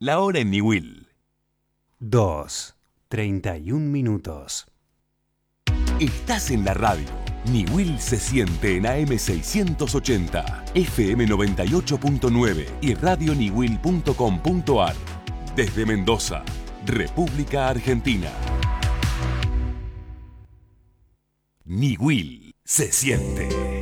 La hora en Niwil. 2:31. Estás en la radio. Niwil se siente en AM 680, FM 98.9 y radioniwil.com.ar. Desde Mendoza, República Argentina. Niwil se siente.